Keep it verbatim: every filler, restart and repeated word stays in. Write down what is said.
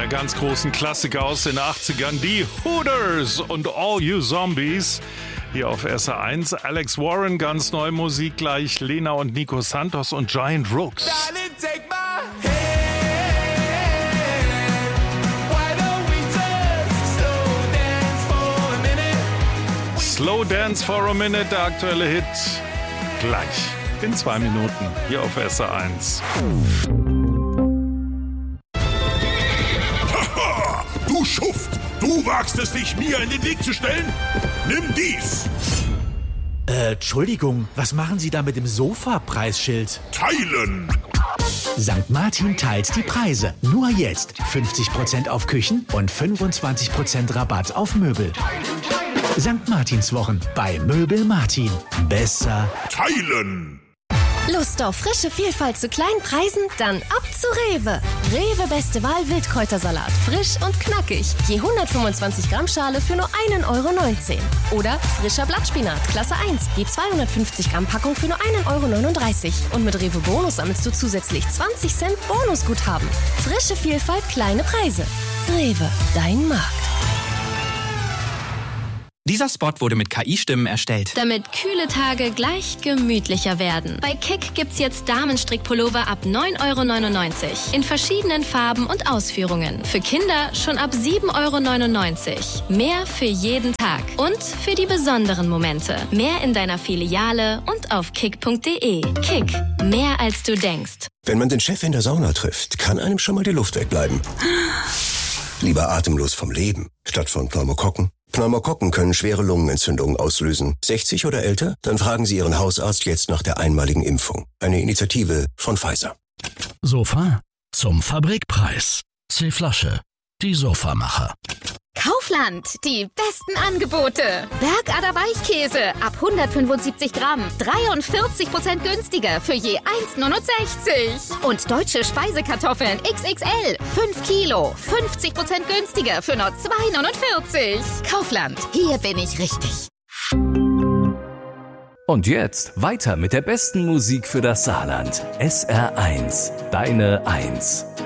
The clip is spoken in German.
der ganz großen Klassiker aus den achtzigern, die Hooters und All You Zombies. Hier auf S R eins, Alex Warren, ganz neue Musik gleich, Lena und Nico Santos und Giant Rooks. Darling, take my hand. Why don't we just slow dance for a minute? Slow Dance for a Minute, der aktuelle Hit. Gleich in zwei Minuten hier auf S R eins. Haha, du Schuft! Du wagst es, dich mir in den Weg zu stellen? Nimm dies! Äh, Entschuldigung, was machen Sie da mit dem Sofa-Preisschild? Teilen! Sankt Martin teilt die Preise. Nur jetzt fünfzig Prozent auf Küchen und fünfundzwanzig Prozent Rabatt auf Möbel. Sankt Martinswochen bei Möbel Martin. Besser Teilen! Lust auf frische Vielfalt zu kleinen Preisen? Dann ab zu Rewe. Rewe Beste Wahl Wildkräutersalat. Frisch und knackig. Je hundertfünfundzwanzig Gramm Schale für nur ein Euro neunzehn. Oder frischer Blattspinat, Klasse eins. Je zweihundertfünfzig Gramm Packung für nur ein Euro neununddreißig. Und mit Rewe Bonus sammelst du zusätzlich zwanzig Cent Bonusguthaben. Frische Vielfalt, kleine Preise. Rewe, dein Markt. Dieser Spot wurde mit K I-Stimmen erstellt. Damit kühle Tage gleich gemütlicher werden. Bei Kick gibt's jetzt Damenstrickpullover ab neun Euro neunundneunzig. In verschiedenen Farben und Ausführungen. Für Kinder schon ab sieben Euro neunundneunzig. Mehr für jeden Tag. Und für die besonderen Momente. Mehr in deiner Filiale und auf kick punkt de. Kick. Mehr als du denkst. Wenn man den Chef in der Sauna trifft, kann einem schon mal die Luft wegbleiben. Lieber atemlos vom Leben, statt von Pneumokokken. Pneumokokken können schwere Lungenentzündungen auslösen. sechzig oder älter? Dann fragen Sie Ihren Hausarzt jetzt nach der einmaligen Impfung. Eine Initiative von Pfizer. Sofa zum Fabrikpreis. C-Flasche. Die Sofamacher. Kaufland, die besten Angebote. Bergader Weichkäse ab hundertfünfundsiebzig Gramm, dreiundvierzig Prozent günstiger für je eins Euro neunundsechzig. Und deutsche Speisekartoffeln X X L, fünf Kilo, fünfzig Prozent günstiger für nur zwei Euro neunundvierzig. Kaufland, hier bin ich richtig. Und jetzt weiter mit der besten Musik für das Saarland. S R eins, deine Eins.